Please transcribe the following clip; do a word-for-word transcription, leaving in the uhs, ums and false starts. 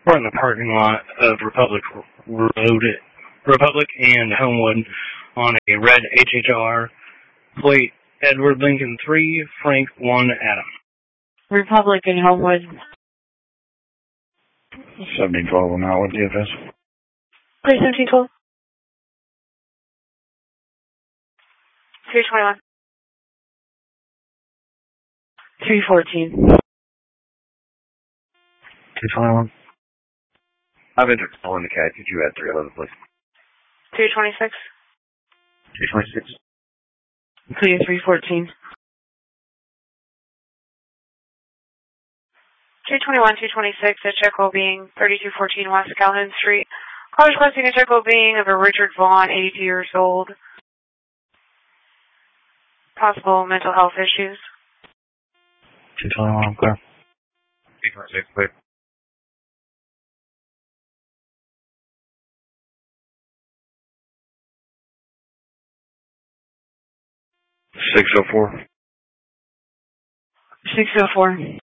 We're in the parking lot of Republic Road, Republic and Homewood on a red H H R plate. Edward Lincoln three, Frank one, Adam. Republic and Homewood. seventeen twelve on Outwood, D F S. Please, seventeen twelve. three twenty-one. three fourteen. two twenty-one. I've entered all in the C A D. Could you add three eleven, please? three twenty-six. two twenty-six. Clear three fourteen. two twenty-one, two twenty-six, a check will being thirty-two fourteen West Calhoun Street. Call requesting a check will being of a Richard Vaughn, eighty-two years old. Possible mental health issues. two twenty-one, clear. two twenty-six, clear. six oh four. six oh four.